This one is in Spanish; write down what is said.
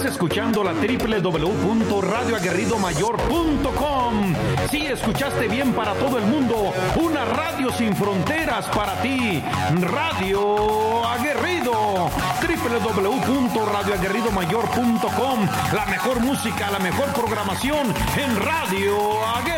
escuchando la www.radioaguerridomayor.com. Sí, escuchaste bien, para todo el mundo. Una radio sin fronteras para ti. Radio Aguerrido. www.radioaguerridomayor.com. La mejor música, la mejor programación en Radio Aguerrido.